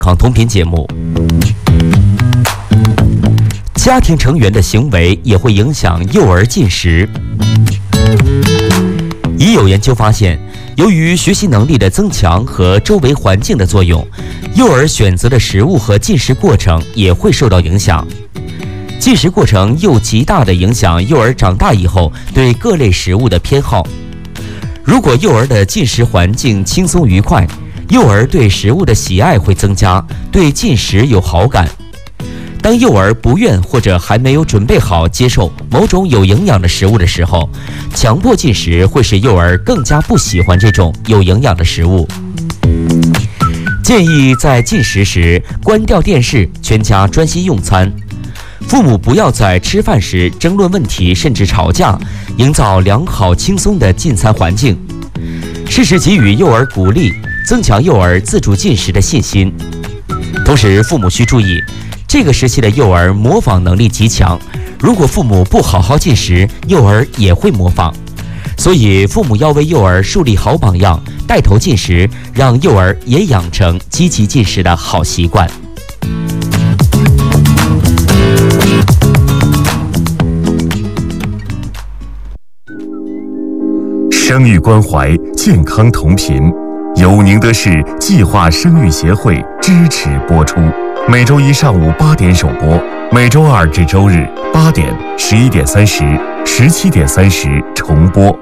康同频节目。家庭成员的行为也会影响幼儿进食。已有研究发现，由于学习能力的增强和周围环境的作用，幼儿选择的食物和进食过程也会受到影响。进食过程又极大地影响幼儿长大以后对各类食物的偏好。如果幼儿的进食环境轻松愉快，幼儿对食物的喜爱会增加，对进食有好感。当幼儿不愿或者还没有准备好接受某种有营养的食物的时候，强迫进食会使幼儿更加不喜欢这种有营养的食物。建议在进食时关掉电视，全家专心用餐。父母不要在吃饭时争论问题甚至吵架，营造良好轻松的进餐环境。适时给予幼儿鼓励，增强幼儿自主进食的信心。同时，父母需注意，这个时期的幼儿模仿能力极强，如果父母不好好进食，幼儿也会模仿。所以，父母要为幼儿树立好榜样，带头进食，让幼儿也养成积极进食的好习惯。 生育关怀，健康同频，由宁德市计划生育协会支持播出。每周一上午8点首播，每周二至周日8点、11点30、17点30重播。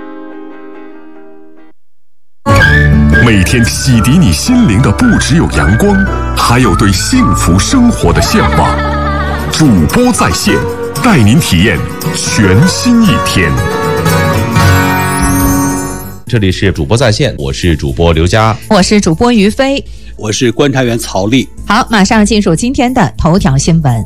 每天洗涤你心灵的不只有阳光，还有对幸福生活的向往。主播在线，带您体验全新一天。 这里是主播在线，我是主播刘佳， 我是主播于飞， 我是观察员曹丽。 好，马上进入今天的头条新闻。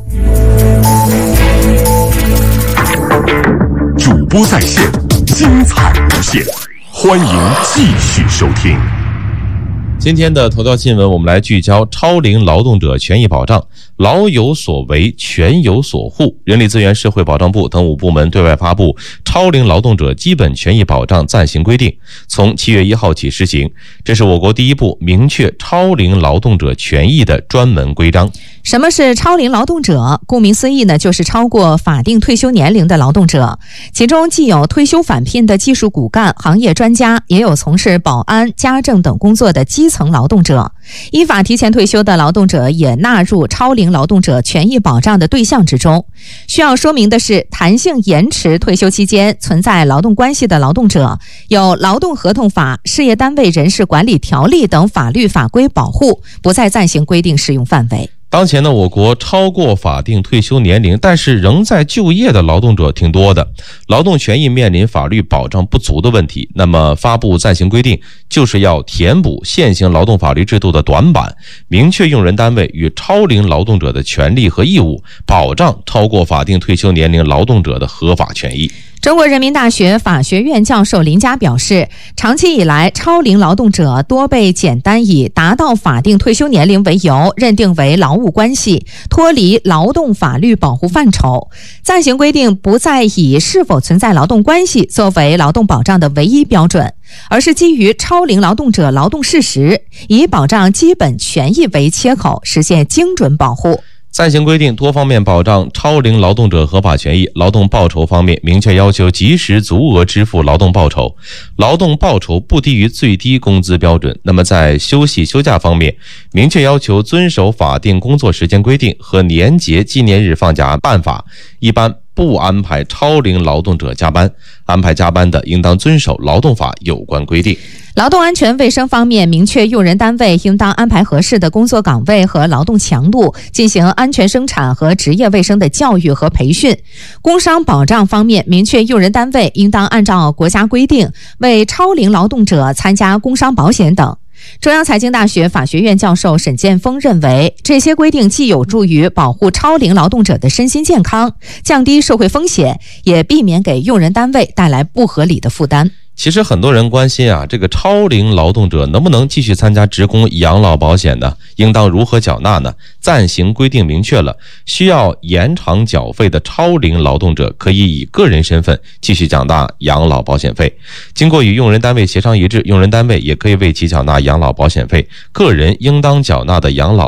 主播在线，精彩无限，欢迎继续收听。 今天的头条新闻，我们来聚焦超龄劳动者权益保障，老有所为，权有所护。人力资源社会保障部等5部门对外发布《超龄劳动者基本权益保障暂行规定》，从7月1号起施行。这是我国第一部明确超龄劳动者权益的专门规章。 什么是超龄劳动者？顾名思义呢，就是超过法定退休年龄的劳动者，其中既有退休返聘的技术骨干、行业专家，也有从事保安、家政等工作的基层劳动者。依法提前退休的劳动者也纳入超龄劳动者权益保障的对象之中。需要说明的是，弹性延迟退休期间存在劳动关系的劳动者，有劳动合同法、事业单位人事管理条例等法律法规保护，不在暂行规定适用范围。 当前呢，我国超过法定退休年龄但是仍在就业的劳动者挺多的，劳动权益面临法律保障不足的问题。那么发布暂行规定，就是要填补现行劳动法律制度的短板，明确用人单位与超龄劳动者的权利和义务，保障超过法定退休年龄劳动者的合法权益。 中国人民大学法学院教授林佳表示，长期以来，超龄劳动者多被简单以达到法定退休年龄为由，认定为劳务关系，脱离劳动法律保护范畴。暂行规定不再以是否存在劳动关系作为劳动保障的唯一标准，而是基于超龄劳动者劳动事实，以保障基本权益为切口，实现精准保护。 暂行规定多方面保障超龄劳动者合法权益。劳动报酬方面，明确要求及时足额支付劳动报酬，劳动报酬不低于最低工资标准。那么在休息休假方面，明确要求遵守法定工作时间规定和年节纪念日放假办法，一般不安排超龄劳动者加班，安排加班的应当遵守劳动法有关规定。 劳动安全卫生方面，明确用人单位应当安排合适的工作岗位和劳动强度，进行安全生产和职业卫生的教育和培训。工伤保障方面，明确用人单位应当按照国家规定为超龄劳动者参加工伤保险等。中央财经大学法学院教授沈建峰认为，这些规定既有助于保护超龄劳动者的身心健康，降低社会风险，也避免给用人单位带来不合理的负担。 其实很多人关心这个超龄劳动者能不能继续参加职工养老保险呢？应当如何缴纳呢？暂行规定明确了，需要延长缴费的超龄劳动者可以以个人身份继续缴纳养老保险费。经过与用人单位协商一致，用人单位也可以为其缴纳养老保险费，个人应当缴纳的养老